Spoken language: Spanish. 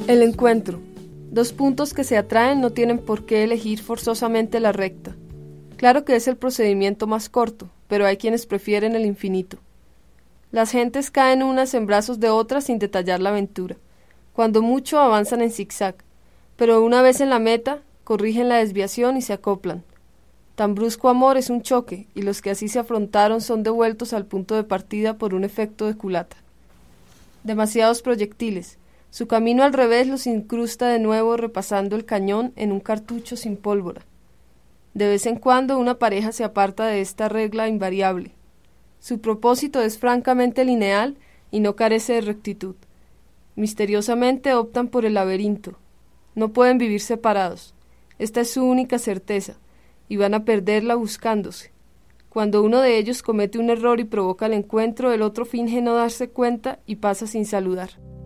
El encuentro. Dos puntos que se atraen no tienen por qué elegir forzosamente la recta. Claro que es el procedimiento más corto, pero hay quienes prefieren el infinito. Las gentes caen unas en brazos de otras sin detallar la aventura. Cuando mucho avanzan en zigzag, pero una vez en la meta, corrigen la desviación y se acoplan. Tan brusco amor es un choque, y los que así se afrontaron son devueltos al punto de partida por un efecto de culata. Demasiados proyectiles. Su camino al revés los incrusta de nuevo repasando el cañón en un cartucho sin pólvora. De vez en cuando una pareja se aparta de esta regla invariable. Su propósito es francamente lineal y no carece de rectitud. Misteriosamente optan por el laberinto. No pueden vivir separados. Esta es su única certeza, y van a perderla buscándose. Cuando uno de ellos comete un error y provoca el encuentro, el otro finge no darse cuenta y pasa sin saludar.